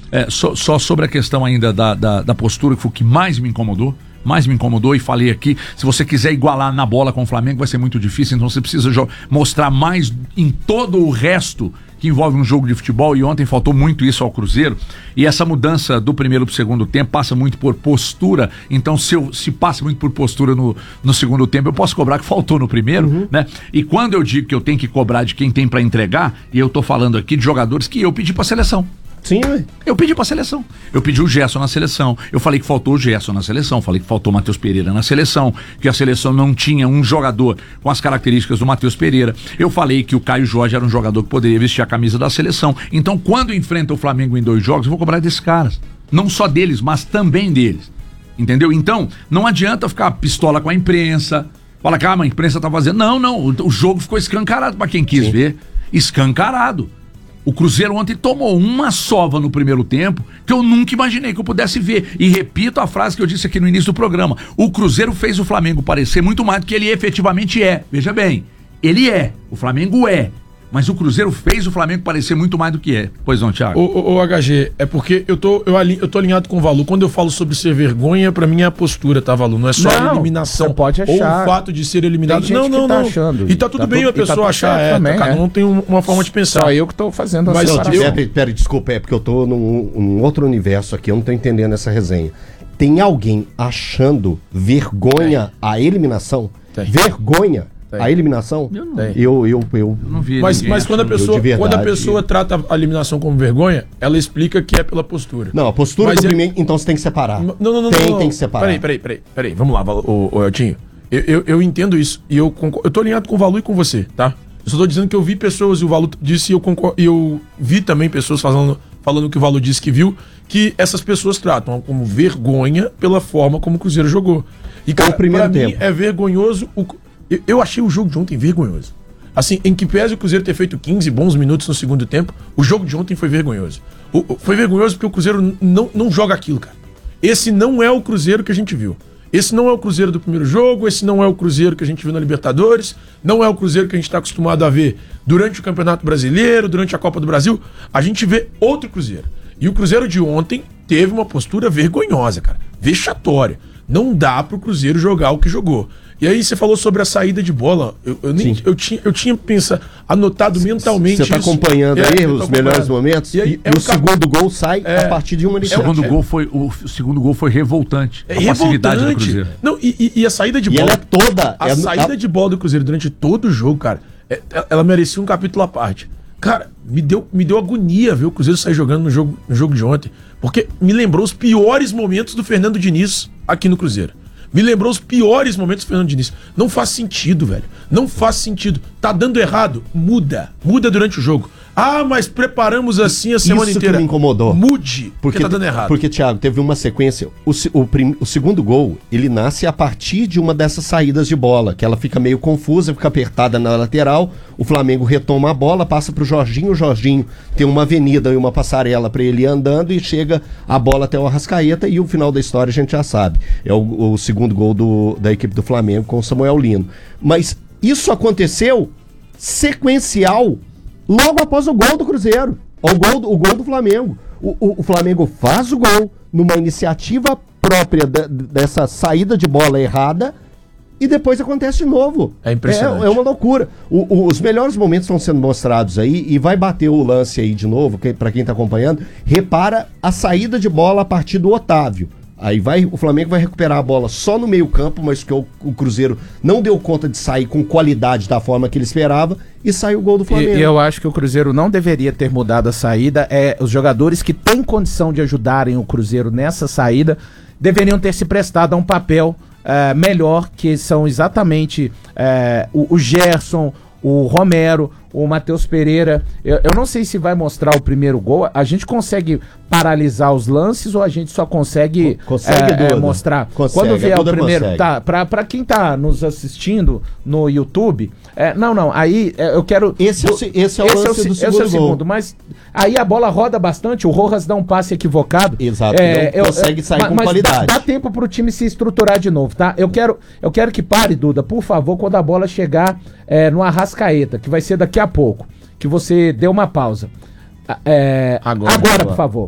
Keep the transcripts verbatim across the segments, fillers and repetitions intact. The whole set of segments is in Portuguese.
é, só, só sobre a questão ainda da, da, da postura, que foi o que mais me incomodou. Mais me incomodou, e falei aqui, se você quiser igualar na bola com o Flamengo vai ser muito difícil, então você precisa mostrar mais em todo o resto que envolve um jogo de futebol, e ontem faltou muito isso ao Cruzeiro, e essa mudança do primeiro para o segundo tempo passa muito por postura, então se, eu, se passa muito por postura no, no segundo tempo, eu posso cobrar que faltou no primeiro, uhum. né? E quando eu digo que eu tenho que cobrar de quem tem para entregar, e eu tô falando aqui de jogadores que eu pedi para seleção. Sim, ué. Eu pedi pra seleção. Eu pedi o Gerson na seleção. Eu falei que faltou o Gerson na seleção. Falei que faltou o Matheus Pereira na seleção. Que a seleção não tinha um jogador com as características do Matheus Pereira. Eu falei que o Caio Jorge era um jogador que poderia vestir a camisa da seleção. Então, quando enfrenta o Flamengo em dois jogos, eu vou cobrar desses caras. Não só deles, mas também deles. Entendeu? Então, não adianta ficar pistola com a imprensa. Fala que ah, a imprensa tá fazendo. Não, não. O, o jogo ficou escancarado pra quem quis Sim. ver. Escancarado. O Cruzeiro ontem tomou uma sova no primeiro tempo que eu nunca imaginei que eu pudesse ver. E repito a frase que eu disse aqui no início do programa. O Cruzeiro fez o Flamengo parecer muito mais do que ele efetivamente é. Veja bem, ele é. O Flamengo é. Mas o Cruzeiro fez o Flamengo parecer muito mais do que é. Pois não, Thiago? O, o, o H G, é porque eu tô, eu, ali, eu tô alinhado com o Valu. Quando eu falo sobre ser vergonha, pra mim é a postura, tá, Valu? Não é só não, a eliminação. Você pode achar. Ou o fato de ser eliminado. Tem gente não, não, que tá não. achando. E tá tudo tá bem tu, a pessoa tá achar. É, também, cada um tem uma forma de pensar. Só eu que tô fazendo Mas essa eu... Pera, pera, desculpa, é porque eu tô num, num outro universo aqui, eu não tô entendendo essa resenha. Tem alguém achando vergonha Tem. a eliminação? Tem. Vergonha? Tem. A eliminação? Eu não, eu, eu, eu, eu não vi. Mas, mas quando, a pessoa, verdade, quando a pessoa trata a eliminação como vergonha, ela explica que é pela postura. Não, a postura mas do é... primeiro, então você tem que separar. Não, não, não. Tem, não, não. tem que separar. Peraí, peraí, peraí, peraí. Vamos lá, o, o Eltinho. Eu, eu, eu entendo isso e eu concordo, eu tô alinhado com o Valu e com você, tá? Eu só tô dizendo que eu vi pessoas, e o Valu disse, e eu, concordo, eu vi também pessoas falando, falando que o Valu disse que viu, que essas pessoas tratam como vergonha pela forma como o Cruzeiro jogou. E, cara, o primeiro pra tempo. mim é vergonhoso o... Eu achei o jogo de ontem vergonhoso. Assim, em que pese o Cruzeiro ter feito quinze bons minutos no segundo tempo, o jogo de ontem foi vergonhoso. O, o, foi vergonhoso porque o Cruzeiro não, não joga aquilo, cara. Esse não é o Cruzeiro que a gente viu. Esse não é o Cruzeiro do primeiro jogo, esse não é o Cruzeiro que a gente viu na Libertadores, não é o Cruzeiro que a gente está acostumado a ver durante o Campeonato Brasileiro, durante a Copa do Brasil. A gente vê outro Cruzeiro. E o Cruzeiro de ontem teve uma postura vergonhosa, cara. Vexatória. Não dá pro Cruzeiro jogar o que jogou. E aí você falou sobre a saída de bola. Eu, eu, nem, eu, tinha, eu tinha pensado, anotado mentalmente Você está acompanhando é, aí os melhores momentos? E, aí, e é o, o segundo gol sai é, a partir de uma iniciativa. O segundo, gol foi, o segundo gol foi revoltante. É a passividade do Cruzeiro. Não, e, e, e a saída de e bola... ela é toda... A é, saída a... de bola do Cruzeiro durante todo o jogo, cara, é, ela merecia um capítulo à parte. Cara, me deu, me deu agonia ver o Cruzeiro sair jogando no jogo, no jogo de ontem. Porque me lembrou os piores momentos do Fernando Diniz aqui no Cruzeiro. Me lembrou os piores momentos do Fernando Diniz. Não faz sentido, velho. Não faz sentido. Tá dando errado? Muda. Muda durante o jogo. Ah, mas preparamos assim a semana Isso inteira. Que me incomodou. Mude, porque, porque tá dando errado. Porque, Thiago, teve uma sequência. O, o, prim, o segundo gol, ele nasce a partir de uma dessas saídas de bola, que ela fica meio confusa, fica apertada na lateral. O Flamengo retoma a bola, passa pro Jorginho. O Jorginho tem uma avenida e uma passarela para ele ir andando e chega a bola até o Arrascaeta. E o final da história a gente já sabe. É o, o segundo gol do, da equipe do Flamengo com o Samuel Lino. Mas isso aconteceu sequencial logo após o gol do Cruzeiro, o gol, o gol do Flamengo. O, o, o Flamengo faz o gol numa iniciativa própria de, dessa saída de bola errada e depois acontece de novo. É impressionante. É, é uma loucura. O, o, os melhores momentos estão sendo mostrados aí e vai bater o lance aí de novo, que, para quem está acompanhando. Repara a saída de bola a partir do Otávio. Aí vai, o Flamengo vai recuperar a bola só no meio campo, mas que o, o Cruzeiro não deu conta de sair com qualidade da forma que ele esperava e sai o gol do Flamengo. E, eu acho que o Cruzeiro não deveria ter mudado a saída. É, os jogadores que têm condição de ajudarem o Cruzeiro nessa saída deveriam ter se prestado a um papel é, melhor, que são exatamente é, o, o Gerson, o Romero, o Matheus Pereira. Eu, eu não sei se vai mostrar o primeiro gol. A gente consegue paralisar os lances ou a gente só consegue, consegue é, é, mostrar? Consegue, quando vier o primeiro... consegue. Tá, pra, pra quem tá nos assistindo no YouTube... É, não, não, aí é, eu quero... Esse é o, esse é o esse lance é o, do segundo esse é o gol. segundo, mas aí a bola roda bastante, o Rojas dá um passe equivocado. Exato, é, não eu, consegue sair mas, com mas qualidade. Dá, dá tempo pro time se estruturar de novo, tá? Eu quero, eu quero que pare, Duda, por favor, quando a bola chegar é, no Arrascaeta, que vai ser daqui a pouco, que você dê uma pausa. É, agora, agora, por favor.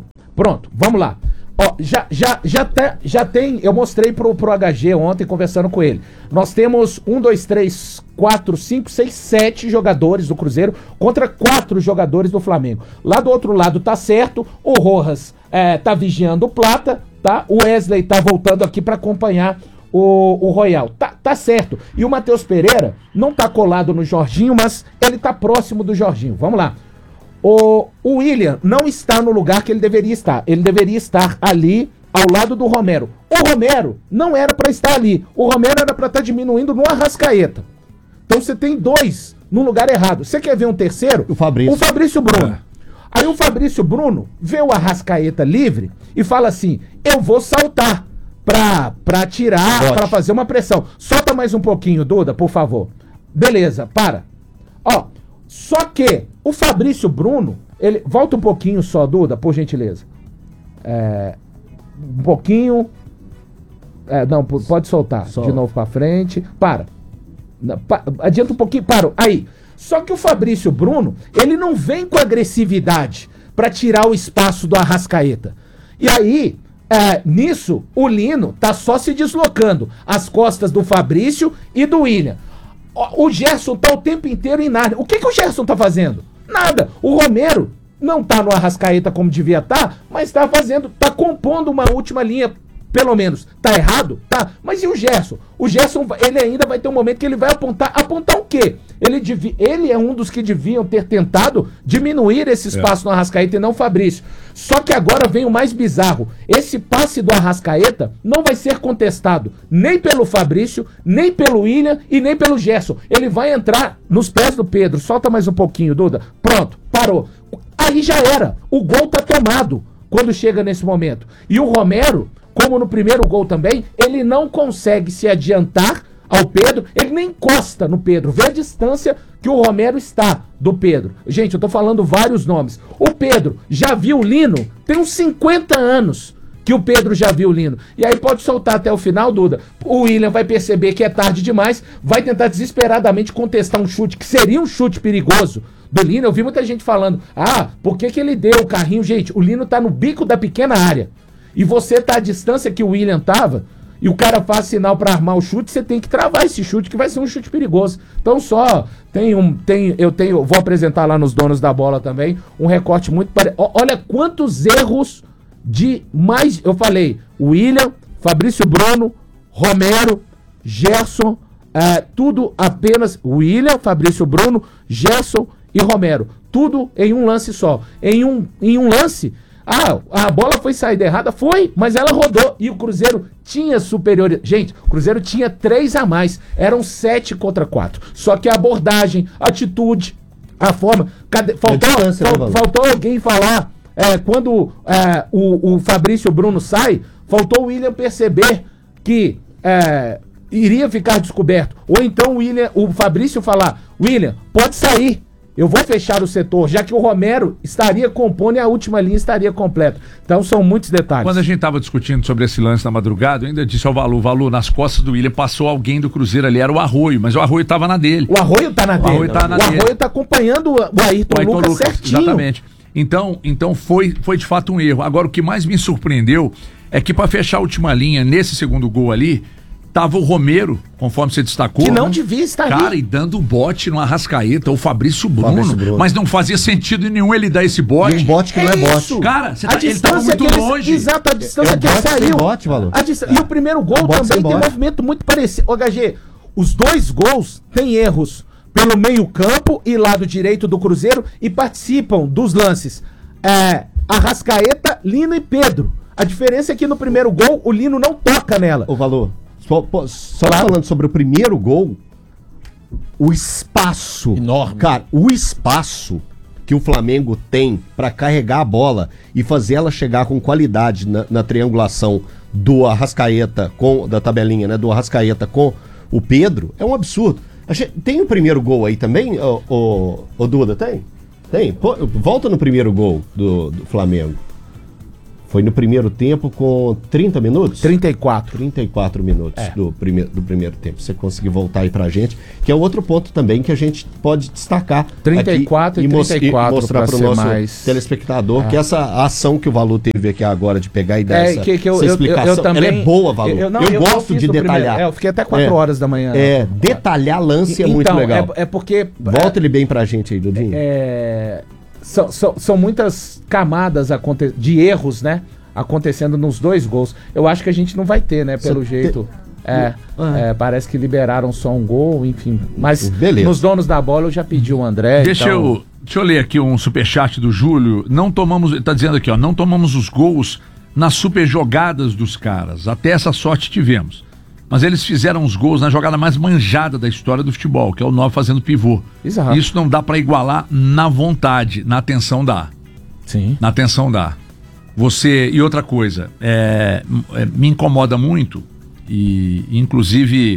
Pronto, vamos lá. Ó, já, já, já, te, já tem, eu mostrei pro, pro H G ontem conversando com ele. Nós temos um, dois, três, quatro, cinco, seis, sete jogadores do Cruzeiro contra quatro jogadores do Flamengo. Lá do outro lado tá certo, o Rojas é, tá vigiando o Plata, tá? O Wesley tá voltando aqui para acompanhar o, o Royal. Tá, tá certo. E o Matheus Pereira não tá colado no Jorginho, mas ele tá próximo do Jorginho. Vamos lá. O, o William não está no lugar que ele deveria estar. Ele deveria estar ali, ao lado do Romero. O Romero não era para estar ali. O Romero era para estar diminuindo no Arrascaeta. Então você tem dois no lugar errado. Você quer ver um terceiro? O Fabrício. O Fabrício Bruno. Aí o Fabrício Bruno vê o Arrascaeta livre e fala assim, eu vou saltar pra, pra tirar, pra fazer uma pressão. Solta mais um pouquinho, Duda, por favor. Beleza, para. Ó, só que o Fabrício Bruno, ele... Volta um pouquinho só, Duda, por gentileza. É, um pouquinho... É, não, pode soltar. Sol. De novo pra frente. Para. Pa, adianta um pouquinho. Para. Aí. Só que o Fabrício Bruno, ele não vem com agressividade pra tirar o espaço do Arrascaeta. E aí, é, nisso, o Lino tá só se deslocando às costas do Fabrício e do William. O Gerson tá o tempo inteiro em nada. O que que o Gerson tá fazendo? Nada. O Romero não tá no Arrascaeta como devia estar, mas tá fazendo, tá compondo uma última linha, pelo menos. Tá errado? Tá. Mas e o Gerson? O Gerson, ele ainda vai ter um momento que ele vai apontar. Apontar o quê? Ele, devi, ele é um dos que deviam ter tentado diminuir esse espaço é. no Arrascaeta e não o Fabrício. Só que agora vem o mais bizarro. Esse passe do Arrascaeta não vai ser contestado nem pelo Fabrício, nem pelo William e nem pelo Gerson. Ele vai entrar nos pés do Pedro. Solta mais um pouquinho, Duda. Pronto, parou. Aí já era. O gol tá tomado quando chega nesse momento. E o Romero, como no primeiro gol também, ele não consegue se adiantar ao Pedro, ele nem encosta no Pedro. Vê a distância que o Romero está do Pedro. Gente, eu tô falando vários nomes. O Pedro já viu o Lino? Tem uns cinquenta anos que o Pedro já viu o Lino. E aí pode soltar até o final, Duda. O William vai perceber que é tarde demais, vai tentar desesperadamente contestar um chute, que seria um chute perigoso do Lino. Eu vi muita gente falando, ah, por que que ele deu o carrinho? Gente, o Lino tá no bico da pequena área. E você tá à distância que o William tava, e o cara faz sinal para armar o chute, você tem que travar esse chute, que vai ser um chute perigoso. Então só tem um, tem, eu tenho, vou apresentar lá nos donos da bola também, um recorte muito parecido. Olha quantos erros de mais, eu falei, William, Fabrício Bruno, Romero, Gerson, é, tudo apenas William, Fabrício Bruno, Gerson e Romero. Tudo em um lance só. Em um, em um lance... Ah, a bola foi saída errada? Foi, mas ela rodou e o Cruzeiro tinha superioridade. Gente, o Cruzeiro tinha três a mais, eram sete contra quatro. Só que a abordagem, a atitude, a forma... Cadê? Faltou, fal, faltou alguém falar, é, quando é, o, o Fabrício Bruno sai, faltou o William perceber que é, iria ficar descoberto. Ou então o, William, o Fabrício falar, William, pode sair. Eu vou fechar o setor, já que o Romero estaria compondo e a última linha estaria completa. Então são muitos detalhes. Quando a gente estava discutindo sobre esse lance na madrugada, eu ainda disse ao Valu, Valu, nas costas do William passou alguém do Cruzeiro ali, era o Arroio, mas o Arroio estava na dele. O Arroio tá na o dele. Arroio tá na o dele. Arroio tá acompanhando o Ayrton, o Ayrton Lucas, Lucas certinho. Exatamente. Então, então foi, foi de fato um erro. Agora o que mais me surpreendeu é que para fechar a última linha, nesse segundo gol ali, tava o Romero, conforme você destacou. Que não devia estar cara, ali. Cara, e dando um bote no Arrascaeta, o Fabrício Bruno, Fabrício Bruno. Mas não fazia sentido nenhum ele dar esse bote. E um bote que é não é bote. Isso. Cara, você a tá, distância ele tava muito que ele, longe. Exato, a distância é que ele saiu. Bote, Valor. A dist... é. E o primeiro gol é também tem um movimento muito parecido. Ô, H G, os dois gols têm erros pelo meio campo e lado direito do Cruzeiro e participam dos lances. É, Arrascaeta, Lino e Pedro. A diferença é que no primeiro gol o Lino não toca nela. Ô, Valor, só, só claro. falando sobre o primeiro gol, o espaço enorme. Cara, o espaço que o Flamengo tem pra carregar a bola e fazer ela chegar com qualidade na, na triangulação do Arrascaeta com, da tabelinha, né, do Arrascaeta com o Pedro, é um absurdo. Tem o primeiro gol aí também, ô, ô, ô Duda, tem? Tem? Pô, volta no primeiro gol do, do Flamengo. Foi no primeiro tempo com trinta minutos? trinta e quatro. trinta e quatro minutos É. do, primeiro, do primeiro tempo. Você conseguir voltar aí pra gente, que é outro ponto também que a gente pode destacar. trinta e quatro aqui e mos- trinta e quatro mostrar pra pro ser nosso mais- telespectador É. que essa ação que o Valu teve aqui agora de pegar e dar É, essa, que, que eu, essa eu, eu, explicação, eu também, ela é boa, Valu. Eu, não, gosto fiz de no detalhar. primeiro- é, eu fiquei até quatro É. horas da manhã. É, detalhar lance é muito Então, legal. É, é porque... Volta ele bem pra gente aí, Dudinho. É, são, são, são muitas camadas aconte- de erros, né? Acontecendo nos dois gols. Eu acho que a gente não vai ter, né? Pelo Você jeito. É, Ah. é, parece que liberaram só um gol, enfim. Mas Beleza. nos donos da bola eu já pedi o André. Deixa, então- eu, deixa eu ler aqui um superchat do Júlio. Não tomamos, tá dizendo aqui, ó, não tomamos os gols nas super jogadas dos caras. Até essa sorte tivemos. Mas eles fizeram os gols na jogada mais manjada da história do futebol, que é o nove fazendo pivô. Exato. Isso não dá pra igualar na vontade, na atenção dá. Sim. Na atenção dá. Você, e outra coisa, é, é, me incomoda muito, e inclusive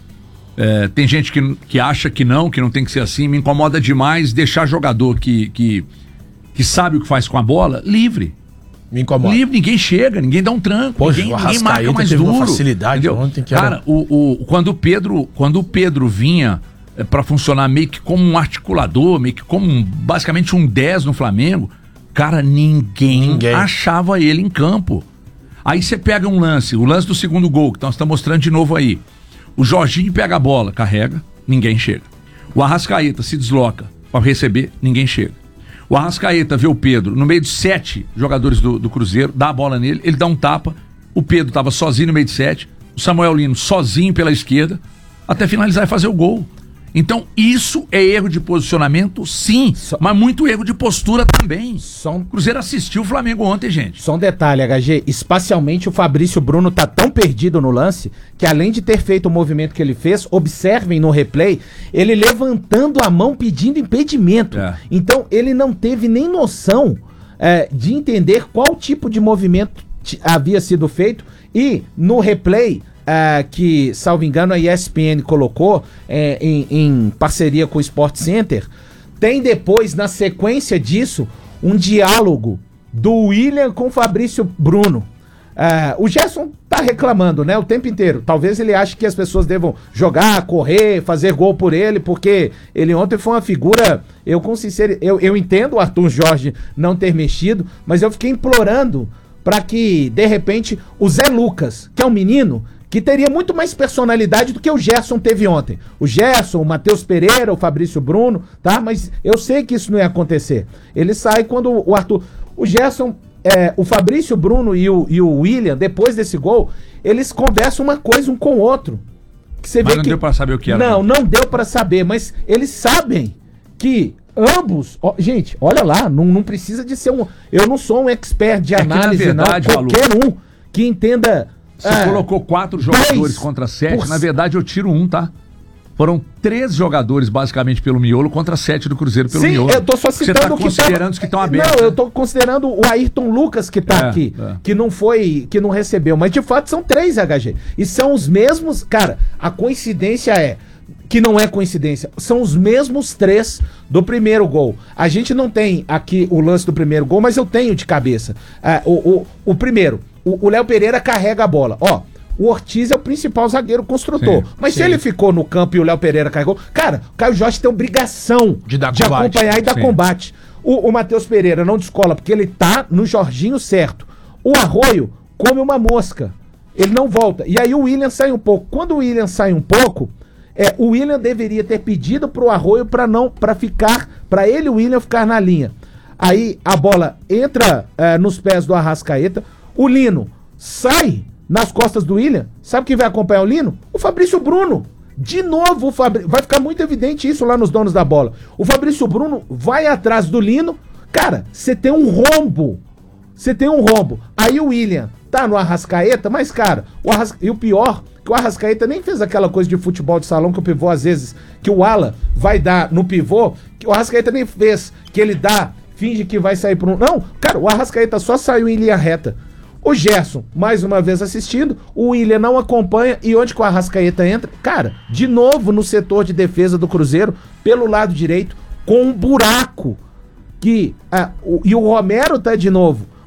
é, tem gente que, que acha que não, que não tem que ser assim, me incomoda demais deixar jogador que, que, que sabe o que faz com a bola livre. Me incomoda. Livre, ninguém chega, ninguém dá um tranco, Poxa, ninguém, o ninguém marca Arrascaeta mais teve uma duro. facilidade entendeu? ontem que era- Cara, o, o, quando o Pedro, quando o Pedro vinha é, para funcionar meio que como um articulador, meio que como um, basicamente um dez no Flamengo, cara, ninguém, Ninguém. achava ele em campo. Aí você pega um lance, o lance do segundo gol, que nós estamos mostrando de novo aí. O Jorginho pega a bola, carrega, ninguém chega. O Arrascaeta se desloca para receber, ninguém chega. O Arrascaeta vê o Pedro no meio de sete jogadores do, do Cruzeiro, dá a bola nele, ele dá um tapa, o Pedro estava sozinho no meio de sete, o Samuel Lino sozinho pela esquerda, até finalizar e fazer o gol. Então isso é erro de posicionamento, sim, Só- mas muito erro de postura também. Só um, O Cruzeiro assistiu o Flamengo ontem, gente. só um detalhe, H G. Espacialmente, o Fabrício Bruno tá tão perdido no lance que, além de ter feito o movimento que ele fez, observem no replay, ele levantando a mão pedindo impedimento. É. Então, ele não teve nem noção é, de entender qual tipo de movimento ti- havia sido feito. E no replay, é, que, salvo engano, a E S P N colocou é, em, em parceria com o Sport Center, tem depois, na sequência disso, um diálogo do William com o Fabrício Bruno. É, o Gerson tá reclamando, né, o tempo inteiro. Talvez ele ache que as pessoas devam jogar, correr, fazer gol por ele, porque ele ontem foi uma figura. Eu, com sinceridade, eu, eu entendo o Arthur Jorge não ter mexido, mas eu fiquei implorando para que, de repente, o Zé Lucas, que é um menino que teria muito mais personalidade do que o Gerson teve ontem. O Gerson, o Matheus Pereira, o Fabrício Bruno, tá? Mas eu sei que isso não ia acontecer. Ele sai quando o Arthur... O Gerson, é, o Fabrício Bruno e o, e o William, depois desse gol, eles conversam uma coisa um com o outro. Que você Mas vê não que... deu pra saber o que era. Não, não deu pra saber, mas eles sabem que ambos... ó, gente, olha lá, não, não precisa de ser um... Eu não sou um expert de É que, na análise, verdade, não. Malu, Qualquer um que entenda... Você é, colocou quatro jogadores dez contra sete. por Na verdade, eu tiro um, tá? Foram três jogadores, basicamente, pelo miolo, contra sete do Cruzeiro pelo Sim, miolo. eu tô só Você citando tá o que considerando tava... os que estão abertos. Não, eu tô considerando o Ayrton Lucas que tá É, aqui, é. que não foi, que não recebeu, mas de fato são três, H G. E são os mesmos, cara, a coincidência é que não é coincidência, são os mesmos três do primeiro gol. A gente não tem aqui o lance do primeiro gol, mas eu tenho de cabeça. Ah, o, o, o primeiro, o Léo Pereira carrega a bola, ó. O Ortiz é o principal zagueiro construtor. Sim, mas sim. se ele ficou no campo e o Léo Pereira carregou... Cara, o Caio Jorge tem obrigação De dar combate. acompanhar e dar Sim. combate. O, o Matheus Pereira não descola porque ele tá no Jorginho certo. O Arroio come uma mosca. Ele não volta. E aí o William sai um pouco. Quando o William sai um pouco, é, o William deveria ter pedido pro Arroio para não, para ficar, para ele o William ficar na linha. Aí a bola entra é, nos pés do Arrascaeta. O Lino sai nas costas do William. Sabe quem vai acompanhar o Lino? O Fabrício Bruno. De novo, o Fabri... vai ficar muito evidente isso lá nos donos da bola. O Fabrício Bruno vai atrás do Lino. Cara, você tem um rombo. Você tem um rombo. Aí o William tá no Arrascaeta, mas, cara, o Arras... e o pior, que o Arrascaeta nem fez aquela coisa de futebol de salão que o pivô, às vezes, que o ala vai dar no pivô, que o Arrascaeta nem fez, que ele dá, finge que vai sair por um... Não, cara, o Arrascaeta só saiu em linha reta. O Gerson, mais uma vez assistindo, o William não acompanha, e onde que o Arrascaeta entra? Cara, de novo no setor de defesa do Cruzeiro, pelo lado direito, com um buraco, que, ah, o, e o Romero tá de novo,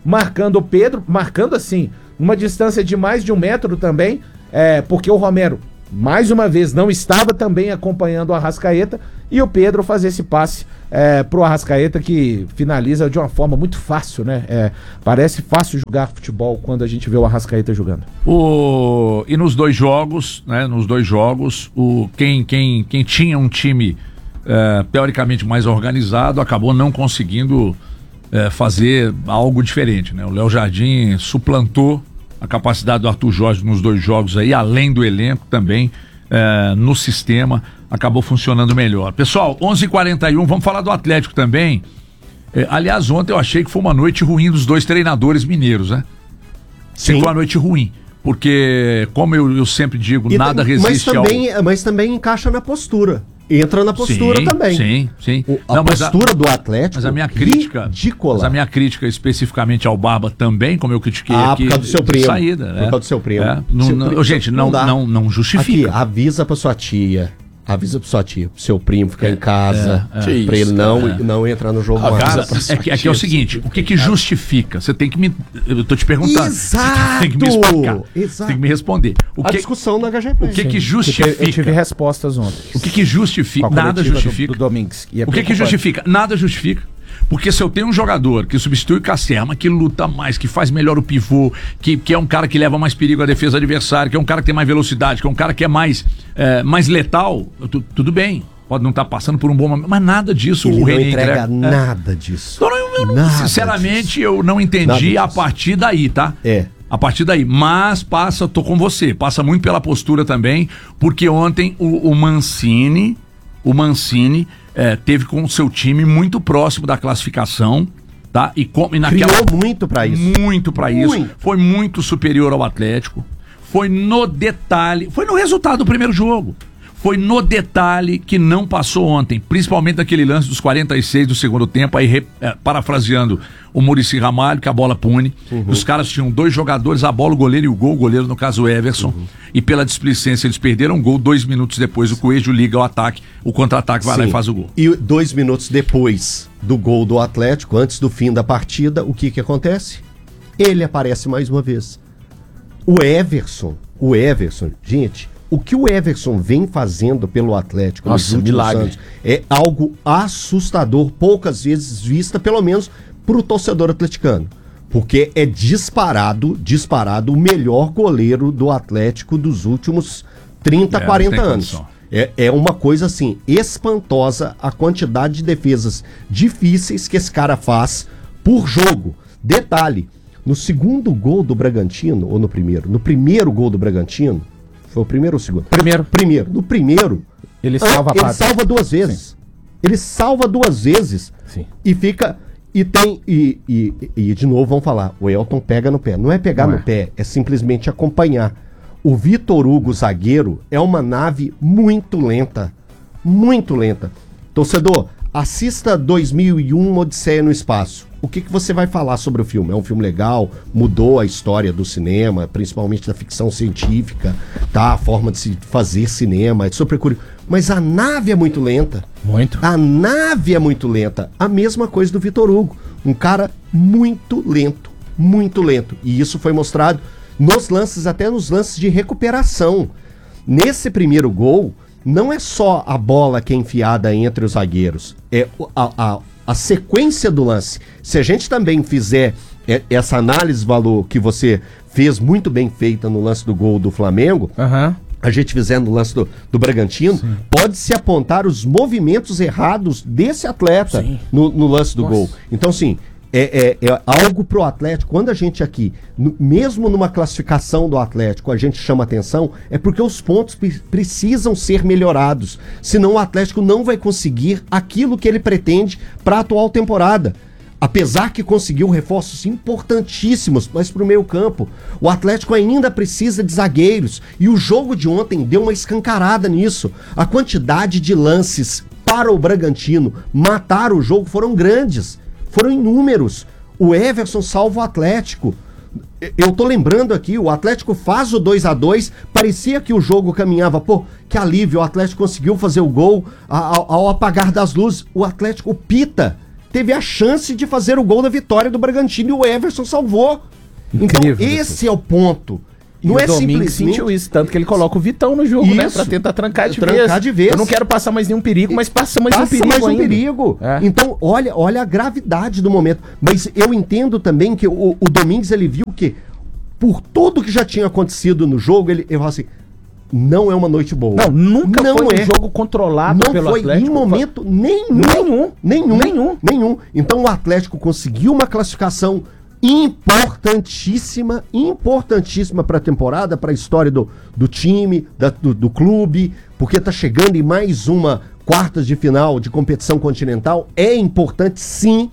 marcando o Pedro, marcando assim, uma distância de mais de um metro também, é, porque o Romero, mais uma vez, não estava também acompanhando o Arrascaeta, e o Pedro fazer esse passe é, pro Arrascaeta, que finaliza de uma forma muito fácil, né? É, parece fácil jogar futebol quando a gente vê o Arrascaeta jogando. O... E nos dois jogos, né? Nos dois jogos, o... quem, quem, quem tinha um time é, teoricamente mais organizado acabou não conseguindo é, fazer algo diferente, né? O Léo Jardim suplantou a capacidade do Arthur Jorge nos dois jogos aí, além do elenco também, é, no sistema, acabou funcionando melhor. Pessoal, onze e quarenta e um, vamos falar do Atlético também. É, aliás, ontem eu achei que foi uma noite ruim dos dois treinadores mineiros, né? Sim. Foi uma noite ruim, porque, como eu, eu sempre digo, e nada resiste mas também, ao... Mas também encaixa na postura. Entra na postura sim, também. Sim, sim. O, a Não, postura a, do Atlético. Mas a minha crítica. Ridícula. Mas a minha crítica especificamente ao Barba também, como eu critiquei ah, aqui. Por causa do seu primo. Saída, por causa do seu primo. É, não, seu não, primo. Gente, não, não, não, não justifica. Aqui, avisa pra sua tia. Avisa pra sua tia, pro seu primo ficar é, em casa, é, é. pra ele não, é. não entrar no jogo mais. Cara, é que, é que é o seguinte, o que que justifica? Você tem que me... Eu tô te perguntando. Exato! Você tem que me explicar. Exato. Você tem que me responder. O a que, discussão da H G Play. O que que justifica? Eu tive respostas ontem. O que que justifica? Nada justifica. Do, do Domingues. O que que justifica? Nada justifica. Porque se eu tenho um jogador que substitui o Caserma, que luta mais, que faz melhor o pivô, que, que é um cara que leva mais perigo à defesa adversária, que é um cara que tem mais velocidade, que é um cara que é mais, é, mais letal, tu, tudo bem. Pode não estar tá passando por um bom momento, mas nada disso Ele o René entrega. entrega nada é. disso. Então, eu, eu não, nada sinceramente, disso. eu não entendi a partir daí, tá? É. A partir daí. Mas passa, tô com você, passa muito pela postura também, porque ontem o, o Mancini, o Mancini é, teve com o seu time muito próximo da classificação, tá? E, com, e naquela, criou muito pra isso. Muito pra muito. isso. Foi muito superior ao Atlético. Foi no detalhe, foi no resultado do primeiro jogo. Foi no detalhe que não passou ontem, principalmente naquele lance dos quarenta e seis do segundo tempo, aí re, é, parafraseando o Muricy Ramalho, que a bola pune. Uhum. Os caras tinham dois jogadores, a bola, o goleiro e o gol, o goleiro no caso o Everson, uhum. e pela displicência eles perderam o gol, dois minutos depois o Coelho liga o ataque, o contra-ataque vai Sim. lá e faz o gol. E dois minutos depois do gol do Atlético, antes do fim da partida, o que que acontece? Ele aparece mais uma vez. O Everson, o Everson, gente... O que o Everson vem fazendo pelo Atlético Nossa, nos últimos milagre. anos é algo assustador, poucas vezes vista, pelo menos para o torcedor atleticano. Porque é disparado, disparado o melhor goleiro do Atlético dos últimos trinta, é, quarenta anos. É, é uma coisa assim, espantosa a quantidade de defesas difíceis que esse cara faz por jogo. Detalhe, no segundo gol do Bragantino, ou no primeiro? No primeiro gol do Bragantino, foi o primeiro ou o segundo? Primeiro. Primeiro. No primeiro, ele salva, ah, ele salva duas vezes. Sim. Ele salva duas vezes. Sim. E fica... E tem... E, e, e de novo vamos falar, o Elton pega no pé. Não é pegar Não no é. pé, é simplesmente acompanhar. O Vitor Hugo, zagueiro, é uma nave muito lenta. Muito lenta. Torcedor, assista dois mil e um Odisseia no Espaço. O que, que você vai falar sobre o filme? É um filme legal, mudou a história do cinema, principalmente da ficção científica, tá? A forma de se fazer cinema, é super curioso. Mas a nave é muito lenta. Muito. A nave é muito lenta. A mesma coisa do Vitor Hugo. Um cara muito lento, muito lento. E isso foi mostrado nos lances, até nos lances de recuperação. Nesse primeiro gol, não é só a bola que é enfiada entre os zagueiros. É a... a A sequência do lance, se a gente também fizer essa análise valor que você fez muito bem feita no lance do gol do Flamengo, uhum. a gente fizer no lance do, do Bragantino, pode-se apontar os movimentos errados desse atleta no, no lance do Nossa. gol. Então, sim, é, é, é algo pro Atlético. Quando a gente aqui, no, mesmo numa classificação do Atlético, a gente chama atenção, é porque os pontos pre- precisam ser melhorados. Senão o Atlético não vai conseguir aquilo que ele pretende para a atual temporada. Apesar que conseguiu reforços importantíssimos, mas para o meio campo. O Atlético ainda precisa de zagueiros. E o jogo de ontem deu uma escancarada nisso. A quantidade de lances para o Bragantino matar o jogo foram grandes. Foram inúmeros. O Everson salva o Atlético. Eu tô lembrando aqui, o Atlético faz o dois a dois, parecia que o jogo caminhava, pô, que alívio, o Atlético conseguiu fazer o gol ao, ao apagar das luzes. O Atlético pita teve a chance de fazer o gol da vitória do Bragantino e o Everson salvou. Incrível, então, esse é o ponto. Não e é o Domingos simplesmente... sentiu isso, tanto que ele coloca o Vitão no jogo, Isso. né? Pra tentar trancar de Trancar vez. de vez. Eu não quero passar mais nenhum perigo, mas passa mais Passa um perigo mais um ainda. perigo. É. Então, olha, olha a gravidade do momento. Mas eu entendo também que o, o Domingos, ele viu que, por tudo que já tinha acontecido no jogo, ele, ele falou assim, não é uma noite boa. Não, nunca não foi é. um jogo controlado Não pelo foi Atlético. em momento nenhum. Nenhum. Nenhum. Nenhum. Nenhum. Então o Atlético conseguiu uma classificação importantíssima, importantíssima para a temporada, para a história do, do time, da, do, do clube, porque tá chegando em mais uma quartas de final de competição continental. É importante, sim,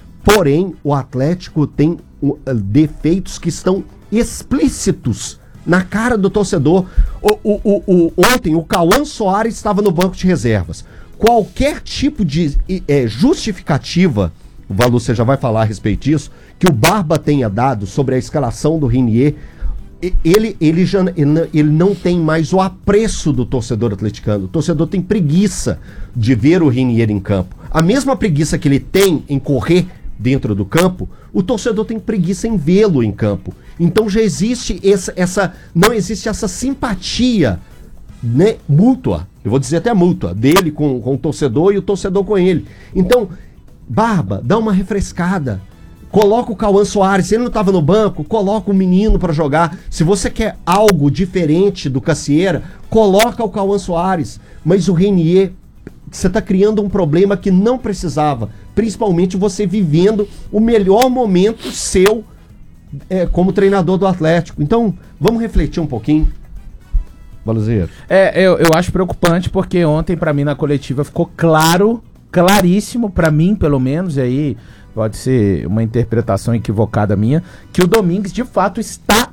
porém o Atlético tem uh, defeitos que estão explícitos na cara do torcedor. O, o, o, o, ontem o Cauã Soares estava no banco de reservas. Qualquer tipo de é, justificativa, o Valu, você já vai falar a respeito disso, que o Barba tenha dado sobre a escalação do Renier, ele, ele, já, ele, ele não tem mais o apreço do torcedor atleticano. O torcedor tem preguiça de ver o Renier em campo. A mesma preguiça que ele tem em correr dentro do campo, o torcedor tem preguiça em vê-lo em campo. Então já existe essa, essa não existe essa simpatia, né, mútua, eu vou dizer até mútua, dele com, com o torcedor e o torcedor com ele. Então, Barba, dá uma refrescada, coloca o Cauã Soares, se ele não estava no banco, coloca o menino para jogar. Se você quer algo diferente do Cassieira, coloca o Cauã Soares, mas o Renier, você está criando um problema que não precisava, principalmente você vivendo o melhor momento seu é, como treinador do Atlético. Então, vamos refletir um pouquinho. Valuzeiro. É, eu, eu acho preocupante porque ontem pra mim na coletiva ficou claro, claríssimo, pra mim pelo menos, e aí pode ser uma interpretação equivocada minha, que o Domingos de fato está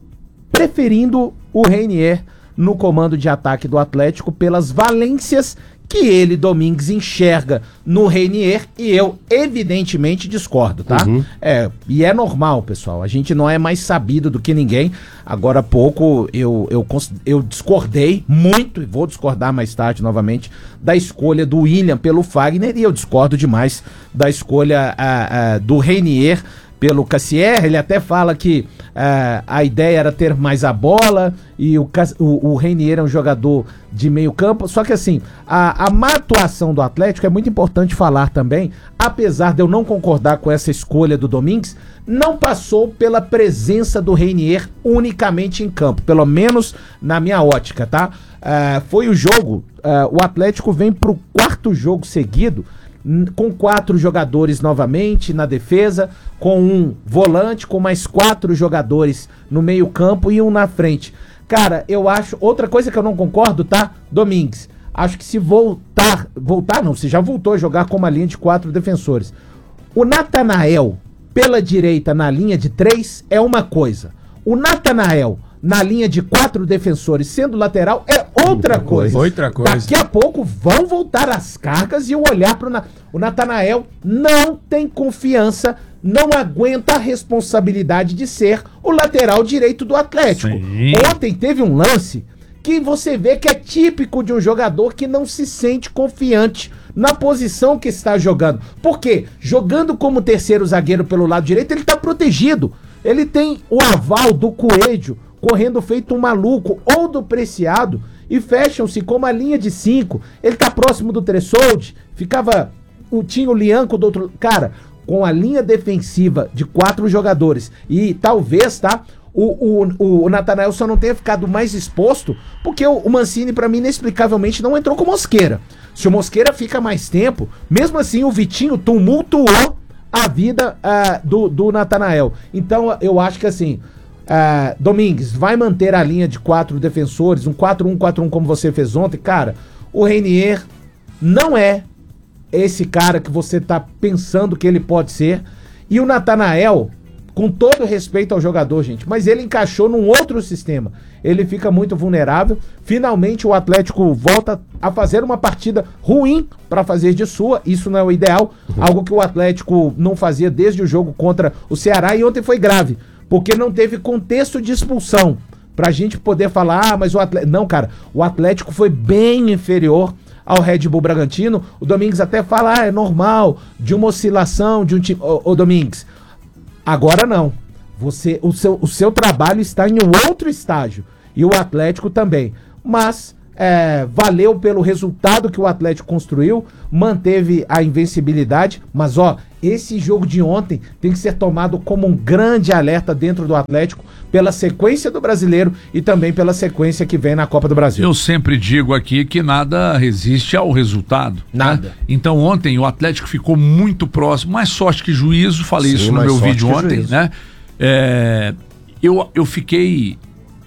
preferindo o Renier no comando de ataque do Atlético pelas valências que ele, Domingos, enxerga no Renier, e eu evidentemente discordo, tá? Uhum. É, e é normal, pessoal, a gente não é mais sabido do que ninguém. Agora há pouco eu, eu, eu discordei muito, e vou discordar mais tarde novamente, da escolha do William pelo Fagner, e eu discordo demais da escolha a, a, do Renier pelo Cassier. Ele até fala que uh, a ideia era ter mais a bola e o, o, o Renier é um jogador de meio campo, só que assim, a, a má atuação do Atlético é muito importante falar também, apesar de eu não concordar com essa escolha do Domingos, não passou pela presença do Renier unicamente em campo, pelo menos na minha ótica, tá? Uh, foi o jogo, uh, o Atlético vem pro quarto jogo seguido, com quatro jogadores novamente na defesa, com um volante, com mais quatro jogadores no meio campo e um na frente. Cara, eu acho... Outra coisa que eu não concordo, tá? Domingos, acho que se voltar... Voltar não, se já voltou a jogar com uma linha de quatro defensores. O Natanael, pela direita na linha de três, é uma coisa. O Natanael na linha de quatro defensores, sendo lateral, é outra coisa. Outra coisa. Daqui a pouco vão voltar as cargas e eu olhar pro... Na... O Natanael não tem confiança, não aguenta a responsabilidade de ser o lateral direito do Atlético. Sim. Ontem teve um lance que você vê que é típico de um jogador que não se sente confiante na posição que está jogando. Por quê? Jogando como terceiro zagueiro pelo lado direito, ele está protegido. Ele tem o aval do Coelho correndo feito um maluco, ou do Preciado, e fecham-se com uma linha de cinco. Ele tá próximo do Tressoldi, ficava... O, tinha o Lianco do outro... Cara, com a linha defensiva de quatro jogadores, e talvez, tá? O, o, o Natanael só não tenha ficado mais exposto, porque o, o Mancini, pra mim, inexplicavelmente, não entrou com o Mosqueira. Se o Mosqueira fica mais tempo, mesmo assim, o Vitinho tumultuou a vida uh, do, do Natanael. Então, eu acho que assim... Uh, Domingos, vai manter a linha de quatro defensores, um quatro um quatro um como você fez ontem, cara. O Renier não é esse cara que você tá pensando que ele pode ser. E o Natanael, com todo respeito ao jogador, gente, mas ele encaixou num outro sistema. Ele fica muito vulnerável. Finalmente o Atlético volta a fazer uma partida ruim para fazer de sua. Isso não é o ideal. Uhum. Algo que o Atlético não fazia desde o jogo contra o Ceará, e ontem foi grave, porque não teve contexto de expulsão pra gente poder falar, ah, mas o Atlético... Não, cara, o Atlético foi bem inferior ao Red Bull Bragantino. O Domingues até fala, ah, é normal, de uma oscilação, de um time... Ô, ô Domingues, agora não. Você, o, seu, o seu trabalho está em um outro estágio. E o Atlético também. Mas é, valeu pelo resultado que o Atlético construiu, manteve a invencibilidade. Mas, ó, esse jogo de ontem tem que ser tomado como um grande alerta dentro do Atlético, pela sequência do Brasileiro e também pela sequência que vem na Copa do Brasil. Eu sempre digo aqui que nada resiste ao resultado. Nada. Né? Então ontem o Atlético ficou muito próximo, mais sorte que juízo, falei Sim, isso no mais meu sorte vídeo que ontem, juízo. né? É, eu, eu fiquei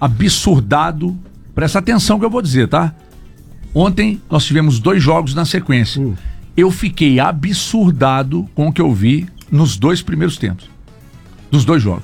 absurdado, presta atenção que eu vou dizer, tá? Ontem nós tivemos dois jogos na sequência. Hum. Eu fiquei absurdado com o que eu vi nos dois primeiros tempos. Dos dois jogos.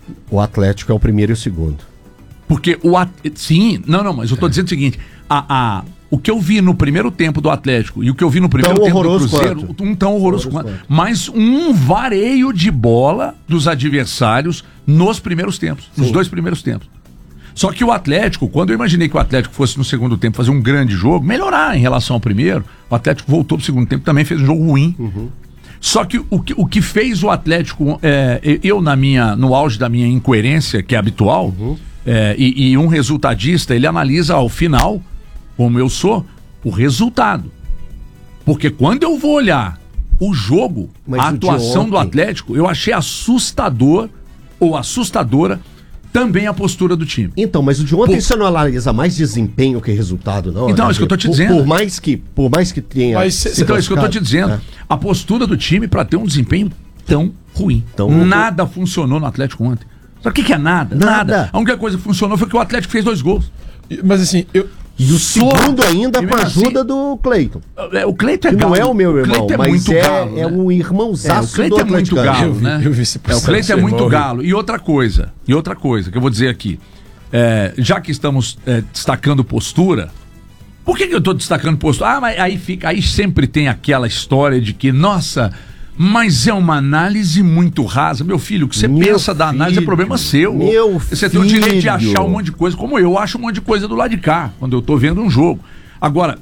O Atlético é o primeiro e o segundo. Porque o at... Sim, não, não, mas eu tô é. dizendo o seguinte, a, a, o que eu vi no primeiro tempo do Atlético e o que eu vi no primeiro tão tempo do Cruzeiro, quanto? um tão horroroso, horroroso quanto, mas um vareio de bola dos adversários nos primeiros tempos, Sim. nos dois primeiros tempos. Só que o Atlético, quando eu imaginei que o Atlético fosse no segundo tempo fazer um grande jogo, melhorar em relação ao primeiro, o Atlético voltou pro segundo tempo, também fez um jogo ruim. Uhum. Só que o, que o que fez o Atlético, é, eu na minha, no auge da minha incoerência, que é habitual, uhum. é, e, e um resultadista, ele analisa ao final, como eu sou, o resultado. Porque quando eu vou olhar o jogo, Mas a atuação do Atlético, eu achei assustador, ou assustadora, também a postura do time. Então, mas o de ontem por... você não analisa mais desempenho que resultado, não? Então, é isso que eu tô te dizendo. Por, por mais que, por mais que tenha... Mas, cê, então, é isso que eu tô te dizendo. É. A postura do time para ter um desempenho tão ruim. Tão nada ruim. Funcionou no Atlético ontem. Sabe o que, que é nada? nada? Nada. A única coisa que funcionou foi que o Atlético fez dois gols. Mas assim, eu... E o segundo ainda com a ajuda assim, do Cleiton. É, o Cleiton é galo. Não é o meu irmão, é mas muito é, galo, né? é um irmãozaço é, o Cleiton do é muito galo, vi, né? Eu vi esse é, o Cleiton é muito galo. E outra coisa, e outra coisa que eu vou dizer aqui. É, já que estamos é, destacando postura, por que, que eu estou destacando postura? Ah, mas aí fica, aí sempre tem aquela história de que, nossa, mas é uma análise muito rasa. Meu filho, o que você meu pensa da análise filho, é problema seu. Meu você filho. tem o direito de achar um monte de coisa, como eu acho um monte de coisa do lado de cá, quando eu estou vendo um jogo. Agora,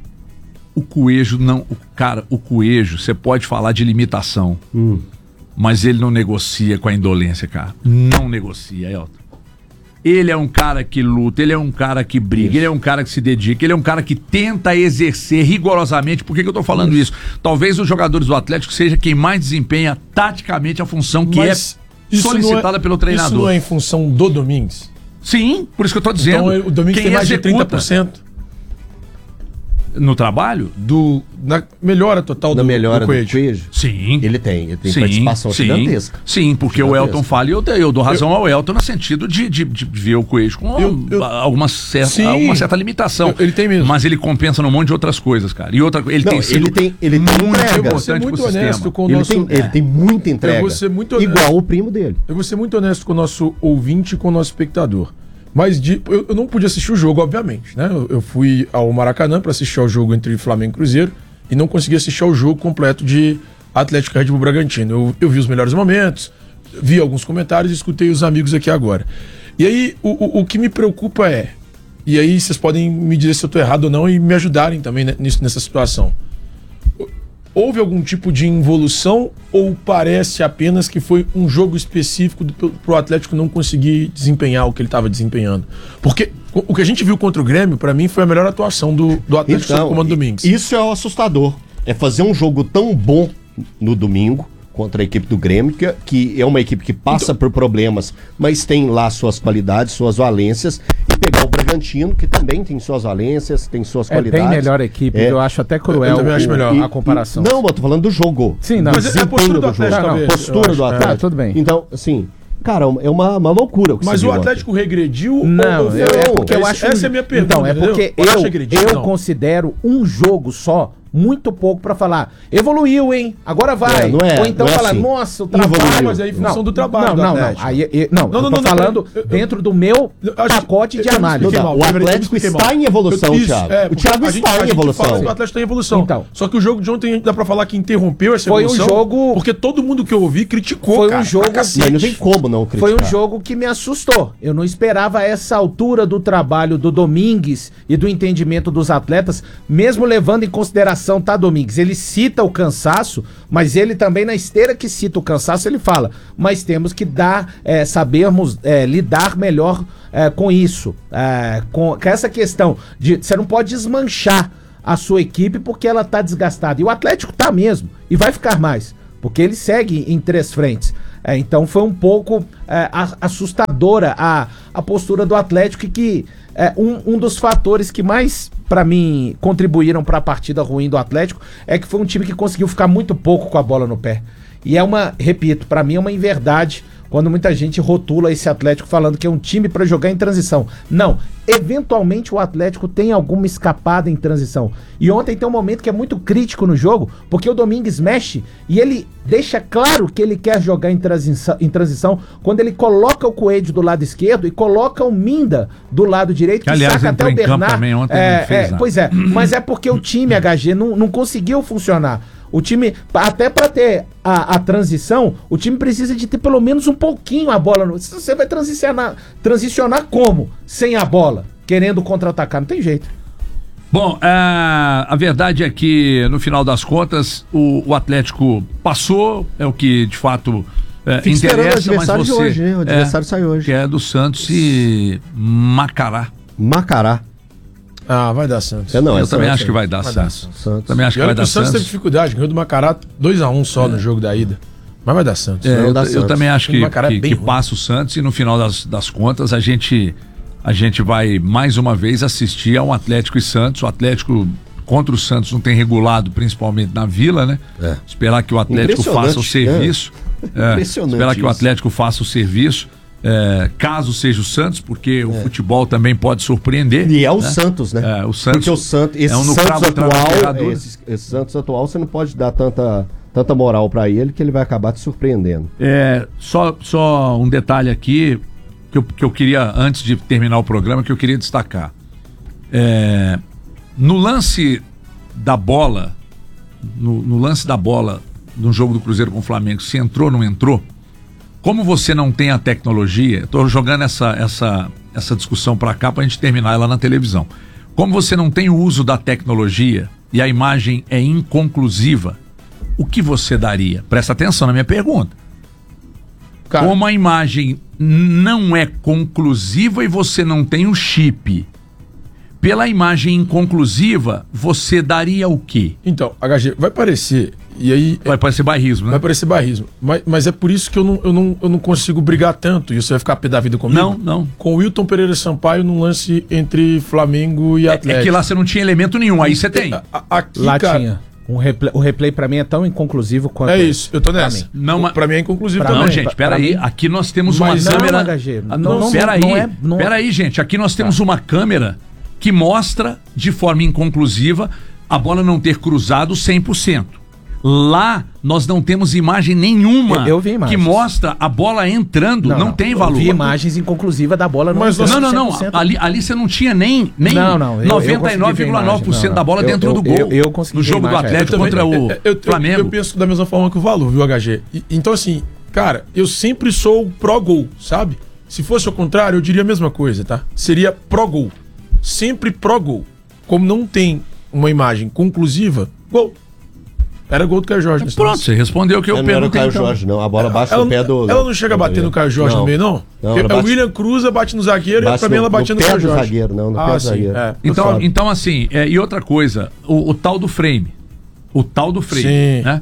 o Coelho não, o cara, o Coelho, você pode falar de limitação, hum. mas ele não negocia com a indolência, cara. Não negocia, Elton. Ele é um cara que luta, ele é um cara que briga, isso. ele é um cara que se dedica, ele é um cara que tenta exercer rigorosamente. Por que, que eu tô falando isso? isso? Talvez os jogadores do Atlético seja quem mais desempenha taticamente a função que Mas é solicitada é, pelo treinador. Isso não é em função do Domingues? Sim, por isso que eu tô dizendo. Então o Domingues quem tem mais executa, de trinta por cento. No trabalho? Do, na melhora total na do, melhora do Coelho. Coelho. Sim. Ele tem, ele tem sim, participação sim, gigantesca. Sim, porque gigantesca. O Elton fala e eu, eu dou razão eu, ao Elton no sentido de, de, de ver o Coelho com eu, eu, alguma, certa, alguma certa limitação. Eu, ele tem mesmo. Mas ele compensa num monte de outras coisas, cara. E outra ele Não, tem sido ele tem, ele tem muito entrega. importante muito pro honesto sistema. com o ele, nosso... tem, ele tem muita entrega. Eu vou ser muito honesto. Igual o primo dele. Eu vou ser muito honesto com o nosso ouvinte e com o nosso espectador. Mas de, eu, eu não pude assistir o jogo, obviamente, né? Eu, eu fui ao Maracanã para assistir ao jogo entre Flamengo e Cruzeiro e não consegui assistir ao jogo completo de Atlético e Red Bull Bragantino. Eu, eu vi os melhores momentos, vi alguns comentários e escutei os amigos aqui agora. E aí, o, o, o que me preocupa é... E aí vocês podem me dizer se eu estou errado ou não e me ajudarem também nisso, nessa situação. Houve algum tipo de involução ou parece apenas que foi um jogo específico para o Atlético não conseguir desempenhar o que ele estava desempenhando? Porque o que a gente viu contra o Grêmio, para mim, foi a melhor atuação do, do Atlético então, sob o comando do Domingues. Isso é o assustador. É fazer um jogo tão bom no domingo contra a equipe do Grêmio, que, que é uma equipe que passa então, por problemas, mas tem lá suas qualidades, suas valências, e pegar o Bragantino, que também tem suas valências, tem suas é qualidades. É bem melhor a equipe, é, eu acho até cruel eu também acho o, melhor. E, a comparação. E, não, eu tô falando do jogo. Sim, não. Mas é a postura do Atlético, jogo. talvez. A postura do Atlético. Ah, tudo bem. Então, assim... Cara, é uma, uma loucura o que Mas você o viu Atlético ontem. regrediu não, ou... eu, é porque eu essa, acho... Essa é a minha pergunta. Então, é porque eu, eu, eu considero um jogo só muito pouco para falar, evoluiu, hein? Agora vai. É, não é, Ou então não é falar, assim. nossa, o trabalho... Evoluiu. Mas aí, em função não, do trabalho Não, do não, não. Atlético. Aí, eu- não, Não, eu não, tô não, falando eu- eu- dentro do meu Eu acho- pacote de eu me análise. expliquei mal, O eu me Atlético expliquei está mal. em evolução, Eu- isso, Thiago. é, O porque Thiago a gente- está a em gente evolução. fala que o Atlético está em evolução. Então. Só que o jogo de ontem dá pra falar que interrompeu essa Foi um evolução. jogo- Porque todo mundo que eu ouvi criticou, Foi um cara, jogo- pra cacete. Mas não tem como não criticar. Foi um jogo que me assustou. Eu não esperava essa altura do trabalho do Domingues e do entendimento dos atletas, mesmo levando em consideração, tá, Domingues? Ele cita o cansaço, mas ele também, na esteira que cita o cansaço, ele fala, mas temos que dar, é, sabermos é, lidar melhor é, com isso, é, com, com essa questão de você não pode desmanchar a sua equipe porque ela tá desgastada. E o Atlético tá mesmo, e vai ficar mais, porque ele segue em três frentes. É, então foi um pouco é, a- assustadora a, a postura do Atlético, e que é, um, um dos fatores que mais, para mim, contribuíram para a partida ruim do Atlético é que foi um time que conseguiu ficar muito pouco com a bola no pé. E é uma, repito, para mim é uma inverdade quando muita gente rotula esse Atlético falando que é um time para jogar em transição. Não, eventualmente o Atlético tem alguma escapada em transição. E ontem tem um momento que é muito crítico no jogo, porque o Domingues mexe e ele deixa claro que ele quer jogar em transição, em transição quando ele coloca o Coelho do lado esquerdo e coloca o Minda do lado direito, que, Que, aliás, saca até entrou o em campo Bernard. também ontem, É, não fez é, nada. pois é, mas é porque o time H G não, não conseguiu funcionar. O time, até para ter a, a transição, o time precisa de ter pelo menos um pouquinho a bola. No, você vai transicionar, transicionar como? Sem a bola, querendo contra-atacar, não tem jeito. Bom, a, a verdade é que, no final das contas, o, o Atlético passou, é o que de fato é, Fica esperando o interessa, mas adversário você... de hoje, né? O adversário é, sai hoje. Que é do Santos e Macará. Macará. Ah, vai dar Santos. É, não, Eu é também Santos, acho que vai dar Vai dar Santos. Santos. Também acho E que vai olha que dar o Santos teve Santos. dificuldade, ganhou do Macará dois a um só no jogo da ida. Mas vai dar Santos. É, Não eu, dá eu Santos. também acho O que, Macará é que, bem que ruim. passa o Santos e no final das, das contas a gente, a gente vai mais uma vez assistir a um Atlético e Santos. O Atlético contra o Santos não tem regulado, principalmente na Vila, né? É. Esperar que o Atlético Impressionante, faça o serviço. É, Impressionante esperar que o isso. Atlético faça o serviço. É, caso seja o Santos, porque o futebol também pode surpreender. E é o né? Santos, né? É, o Santos Porque o Santos, esse é um no Santos cravo atual, trabalhador. esse, esse Santos atual, você não pode dar tanta, tanta moral pra ele que ele vai acabar te surpreendendo. É, só, só um detalhe aqui que eu, que eu queria, antes de terminar o programa, que eu queria destacar. É, no lance da bola, no, no lance da bola no jogo do Cruzeiro com o Flamengo, se entrou ou não entrou, como você não tem a tecnologia, eu tô jogando essa, essa, essa discussão para cá pra gente terminar ela na televisão. Como você não tem o uso da tecnologia e a imagem é inconclusiva, o que você daria? Presta atenção na minha pergunta. Cara, Como a imagem não é conclusiva e você não tem o chip, pela imagem inconclusiva, você daria o quê? então, H G, vai parecer, e aí Vai parecer bairrismo, né? vai parecer barrismo, mas, mas é por isso que eu não, eu, não, eu não consigo brigar tanto, e você vai ficar pé da vida comigo? Não, não. Com o Wilton Pereira Sampaio num lance entre Flamengo e É, Atlético. é que lá você não tinha elemento nenhum, aí você tem. A- a- Aqui, Lá cara, tinha. Um replay, o replay pra mim é tão inconclusivo quanto... é isso, eu tô nessa. mim. Não, mas- pra mim é inconclusivo Pra também. Não, gente, pra peraí. mim- Aqui nós temos Mas uma não, câmera. H G, Ah, não, Não, não, peraí. não é- não- Peraí, gente. Aqui nós temos uma câmera que mostra de forma inconclusiva a bola não ter cruzado cem por cento. Lá nós não temos imagem nenhuma Eu- eu vi imagens. que mostra a bola entrando. Não, tem eu valor. vi imagens inconclusivas da bola. Mas não, você- Não, não, não. cem por cento. Ali, ali você não tinha nem, nem Não, não, eu- eu noventa e nove vírgula nove por cento consegui ver a da bola imagem. dentro Não, do eu- gol. eu- eu consegui no ver a jogo do imagem. Atlético Eu também- contra o eu- eu- eu- Flamengo. Eu penso da mesma forma que o Valu, viu, H G? E- então, assim, cara, eu sempre sou pró-gol, sabe? Se fosse ao contrário, eu diria a mesma coisa, tá? Seria pró-gol. Sempre pró-gol. Como não tem uma imagem conclusiva, gol. Era gol do Caio Jorge. nesse Pronto, lance. você respondeu o que eu Não era o perguntei. Caio então. Jorge, não. A bola bate Ela, no pé do. ela não chega a bater no Caio Jorge no meio, não? Não, Porque ela o bate- William cruza, bate no zagueiro e Bate pra mim no- ela batia no no, pé Caio do Jorge. zagueiro, não, no pé ah, do sim, zagueiro. é. Então, Sabe. então assim, é, e outra coisa, o, o tal do frame. O tal do frame, Sim. né?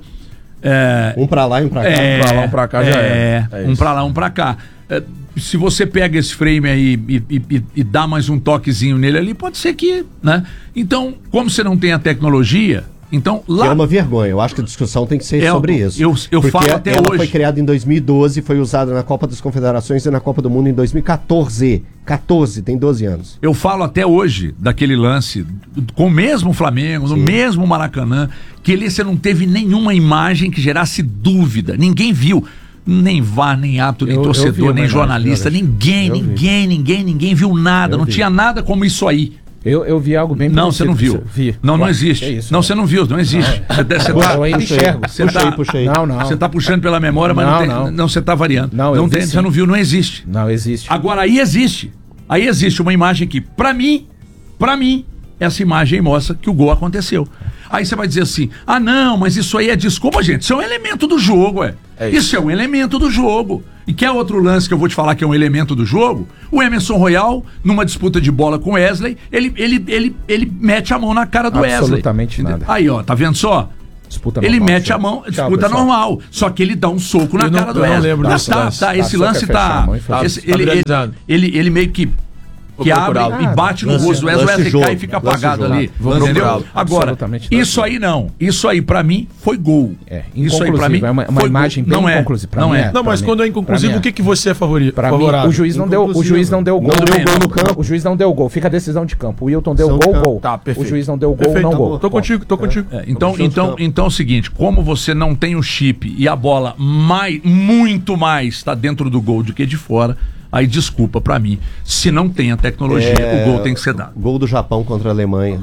É, Um pra lá e um pra cá. é, um pra lá, um pra cá já é, é. É um isso. pra lá, um pra cá. É, se você pega esse frame aí e, e- e- e dá mais um toquezinho nele ali, pode ser que, né? Então, como você não tem a tecnologia, Então, lá... Que é uma vergonha. Eu acho que a discussão tem que ser é, sobre isso. Eu, eu falo até ela hoje. Ela foi criada em dois mil e doze, foi usada na Copa das Confederações e na Copa do Mundo em dois mil e quatorze. quatorze, tem doze anos. Eu falo até hoje daquele lance com o mesmo Flamengo, no Sim. mesmo Maracanã, que ali você não teve nenhuma imagem que gerasse dúvida. Ninguém viu. Nem V A R, nem árbitro, nem eu, torcedor, eu nem jornalista, imagem, ninguém, ninguém, ninguém, ninguém viu nada. Eu não vi. Tinha nada como isso aí. Eu, eu vi algo bem Não, você não viu. Vi. Não, não Ué, existe. É isso, não, você não viu, não existe. Você tá, eu ainda enxergo. Você puxei, tá, puxei. Não, não. Você tá puxando pela memória, mas não, não, tem, não. não você tá variando. Não, não tem, você não viu, não existe. Não existe. Agora aí existe. Aí existe uma imagem que, pra mim, pra mim, essa imagem mostra que o gol aconteceu. Aí você vai dizer assim, ah não, mas isso aí é desculpa, gente, isso é um elemento do jogo, é. é isso. isso é um elemento do jogo. E quer outro lance que eu vou te falar que é um elemento do jogo? O Emerson Royal, numa disputa de bola com o Wesley, ele, ele, ele, ele mete a mão na cara do Wesley. Absolutamente nada. Aí, ó, tá vendo só? Disputa ele normal, mete a mão, disputa Tchau, normal. Só que ele dá um soco na eu cara não, do Wesley. Eu não lembro desse tá, lance. Tá, esse tá, lance tá... Esse, tá ele, ele, ele, ele meio que... que abre ah, e bate no rosto, o Wesley cai e fica apagado ali, entendeu? Agora, isso aí não, isso aí pra mim foi gol. É, isso aí pra mim é uma, uma imagem bem não é, inconclusiva. Não é. Não, mas mim, quando é inconclusivo, o que que você é favorito? Pra mim, o juiz não deu, o juiz não deu gol, não deu gol no campo. O juiz não deu gol, fica a decisão de campo. O Wilton deu gol, gol. Tá, perfeito. O juiz não deu gol, não gol. Tô contigo, tô contigo. Então, então, então é o seguinte, como você não tem o chip e a bola mais, muito mais está dentro do gol do que de fora, aí desculpa pra mim, se não tem a tecnologia, é, o gol tem que ser dado. Gol do Japão contra a Alemanha.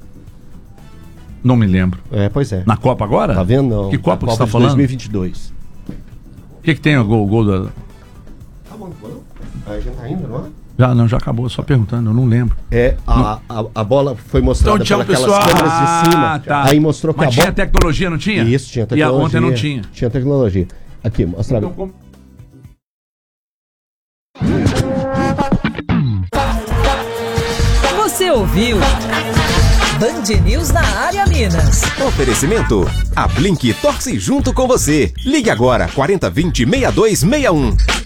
Não me lembro. É, pois é. Na Copa agora? Tá vendo? Não. Que Copa, Copa você tá falando? dois mil e vinte e dois. O que que tem o gol, o gol da... Tá bom, não? A gente ainda, não é? Já, não, já acabou, só perguntando, eu não lembro. É, a, a, a bola foi mostrada então, pelas câmeras de cima, ah, tá. Aí mostrou que Mas a bola... tinha tecnologia, não tinha? Isso, tinha tecnologia. E ontem não tinha. Tinha tecnologia. Aqui, mostra então, como... Você ouviu Band News na área Minas. Oferecimento. A Blink torce junto com você. Ligue agora quarenta, vinte, sessenta e dois sessenta e um.